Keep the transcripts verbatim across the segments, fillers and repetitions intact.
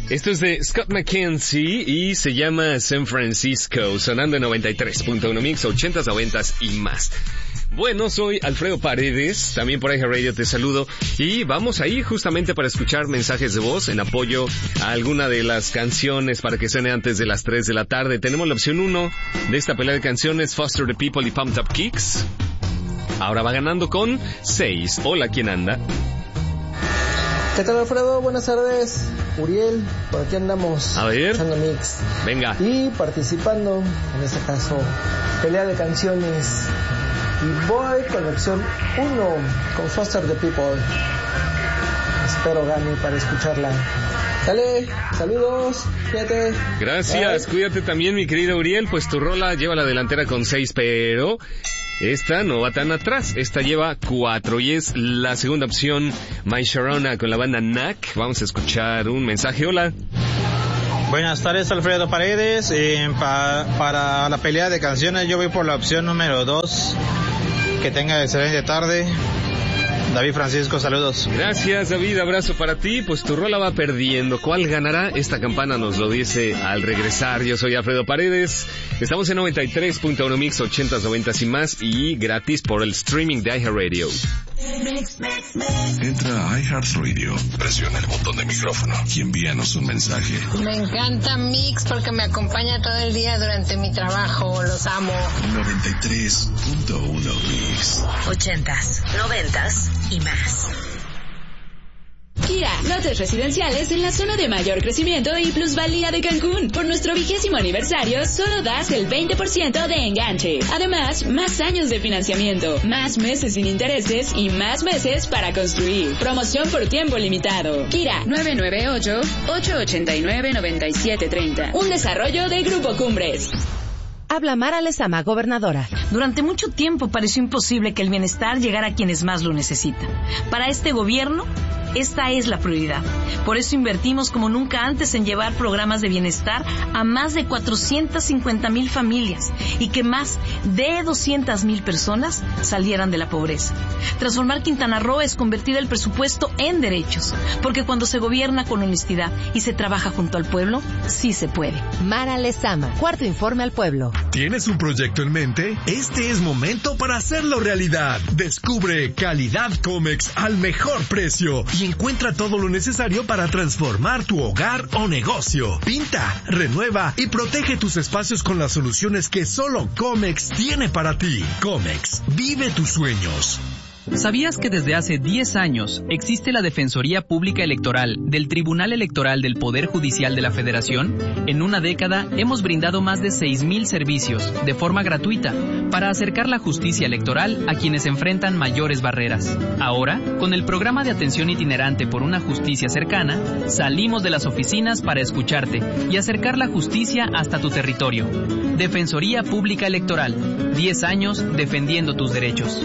Esto es de Scott McKenzie y se llama San Francisco, sonando en noventa y tres punto uno Mix, ochentas, noventas y más. Bueno, soy Alfredo Paredes, también por iHeartRadio te saludo y vamos ahí justamente para escuchar mensajes de voz en apoyo a alguna de las canciones para que suene antes de las tres de la tarde. Tenemos la opción uno de esta pelea de canciones, Foster the People y Pumped Up Kicks. Ahora va ganando con seis. Hola, ¿quién anda? ¿Qué tal, Alfredo? Buenas tardes. Uriel, por aquí andamos. A ver. Escuchando Mix. Venga. Y participando, en este caso, pelea de canciones. Y voy con la opción uno, con Foster the People. Espero gane para escucharla. Dale, saludos, cuídate. Gracias, Bye. Cuídate también, mi querido Uriel. Pues tu rola lleva la delantera con seis, pero esta no va tan atrás. Esta lleva cuatro y es la segunda opción, My Sharona con la banda Knack. Vamos a escuchar un mensaje. Hola. Buenas tardes, Alfredo Paredes. Eh, pa, para la pelea de canciones yo voy por la opción número dos. Que tenga excelente tarde. David Francisco, saludos. Gracias, David, abrazo para ti. Pues tu rola va perdiendo. ¿Cuál ganará? Esta campana nos lo dice al regresar. Yo soy Alfredo Paredes. Estamos en noventa y tres punto uno Mix, ochentas, noventas y más, y gratis por el streaming de iHeartRadio. Entra a iHeartRadio, presiona el botón de micrófono y envíanos un mensaje. Me encanta Mix porque me acompaña todo el día durante mi trabajo. Los amo. noventa y tres punto uno Mix. Ochentas, noventas y más. Kia, lotes residenciales en la zona de mayor crecimiento y plusvalía de Cancún. Por nuestro vigésimo aniversario, solo das el veinte por ciento de enganche. Además, más años de financiamiento, más meses sin intereses y más meses para construir. Promoción por tiempo limitado. Kira, nueve nueve ocho, ocho ocho nueve, nueve siete tres cero. Un desarrollo de Grupo Cumbres. Habla Mara Lezama, gobernadora. Durante mucho tiempo pareció imposible que el bienestar llegara a quienes más lo necesitan. Para este gobierno, esta es la prioridad. Por eso invertimos como nunca antes en llevar programas de bienestar a más de cuatrocientas cincuenta mil familias y que más de doscientas mil personas salieran de la pobreza. Transformar Quintana Roo es convertir el presupuesto en derechos, porque cuando se gobierna con honestidad y se trabaja junto al pueblo, sí se puede. Mara Lezama, cuarto informe al pueblo. ¿Tienes un proyecto en mente? Este es momento para hacerlo realidad. Descubre calidad Comex al mejor precio y encuentra todo lo necesario para transformar tu hogar o negocio. Pinta, renueva y protege tus espacios con las soluciones que solo Comex tiene para ti. Comex, vive tus sueños. ¿Sabías que desde hace diez años existe la Defensoría Pública Electoral del Tribunal Electoral del Poder Judicial de la Federación? En una década hemos brindado más de seis mil servicios de forma gratuita para acercar la justicia electoral a quienes enfrentan mayores barreras. Ahora, con el programa de atención itinerante por una justicia cercana, salimos de las oficinas para escucharte y acercar la justicia hasta tu territorio. Defensoría Pública Electoral, diez años defendiendo tus derechos.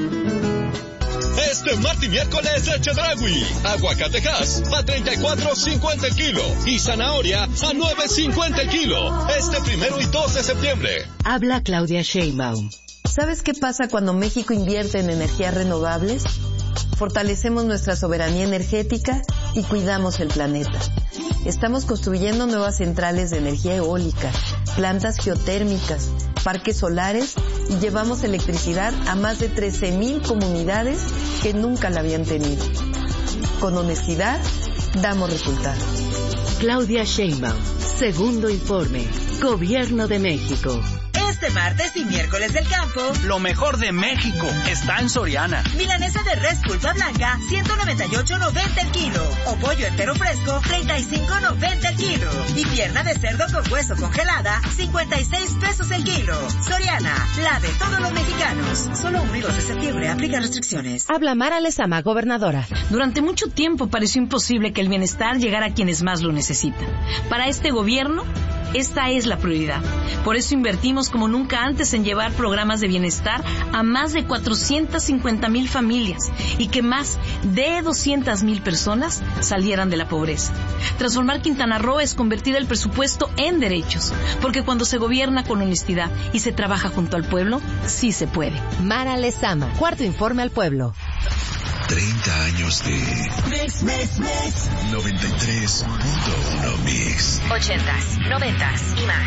Este martes y miércoles de Chedraui, aguacatejas a treinta y cuatro cincuenta el kilo y zanahoria a nueve cincuenta el kilo. Este primero y dos de septiembre. Habla Claudia Sheinbaum. ¿Sabes qué pasa cuando México invierte en energías renovables? Fortalecemos nuestra soberanía energética y cuidamos el planeta. Estamos construyendo nuevas centrales de energía eólica, plantas geotérmicas, parques solares y llevamos electricidad a más de trece mil comunidades que nunca la habían tenido. Con honestidad, damos resultados. Claudia Sheinbaum, segundo informe, Gobierno de México. Este martes y miércoles del campo, lo mejor de México está en Soriana. Milanesa de res pulpa blanca, ciento noventa y ocho noventa el kilo. O pollo entero fresco, treinta y cinco noventa el kilo. Y pierna de cerdo con hueso congelada, cincuenta y seis pesos el kilo. Soriana, la de todos los mexicanos. Solo uno y dos de septiembre, aplica restricciones. Habla Mara Lezama, gobernadora. Durante mucho tiempo pareció imposible que el bienestar llegara a quienes más lo necesitan. Para este gobierno, esta es la prioridad. Por eso invertimos como nunca antes en llevar programas de bienestar a más de cuatrocientas cincuenta mil familias y que más de doscientas mil personas salieran de la pobreza. Transformar Quintana Roo es convertir el presupuesto en derechos, porque cuando se gobierna con honestidad y se trabaja junto al pueblo, sí se puede. Mara Lezama, cuarto informe al pueblo. treinta años de Mix, Mix, Mix. noventa y tres punto uno Mix. M X. ochentas, noventas y más.